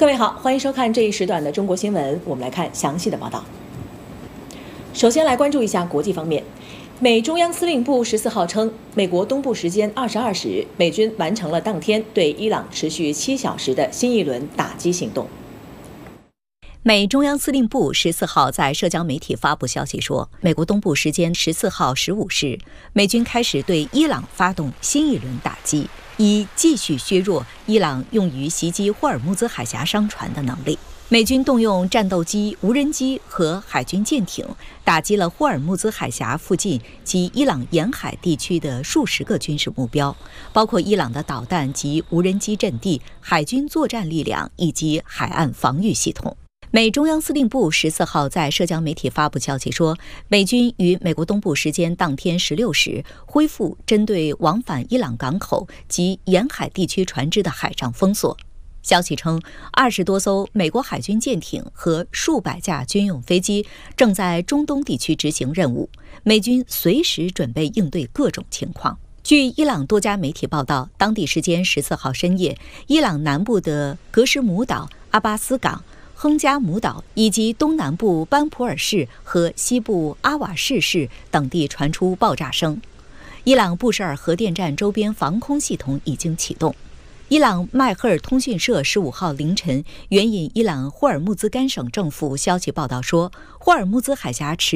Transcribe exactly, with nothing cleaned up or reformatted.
各位好，欢迎收看这一时段的中国新闻。我们来看详细的报道。首先来关注一下国际方面，美中央司令部十四号称，美国东部时间二十二时，美军完成了当天对伊朗持续七小时的新一轮打击行动。 美中央司令部十四号在社交媒体发布消息说，美国东部时间十四号十五时，美军开始对伊朗发动新一轮打击，以继续削弱伊朗用于袭击霍尔木兹海峡商船的能力。美军动用战斗机、无人机和海军舰艇，打击了霍尔木兹海峡附近及伊朗沿海地区的数十个军事目标，包括伊朗的导弹及无人机阵地、海军作战力量以及海岸防御系统。美中央司令部十四号在社交媒体发布消息说，美军于美国东部时间当天十六时恢复针对往返伊朗港口及沿海地区船只的海上封锁。消息称，二十多艘美国海军舰艇和数百架军用飞机正在中东地区执行任务，美军随时准备应对各种情况。据伊朗多家媒体报道，当地时间十四号深夜，伊朗南部的格什姆岛、阿巴斯港、亨加姆岛以及东南部班普尔市和西部阿瓦士市等地传出爆炸声。伊朗布什尔核电站周边防空系统已经启动。伊朗迈赫尔通讯社十五号凌晨援引伊朗霍尔木兹干省政府消息报道说，霍尔木兹海峡持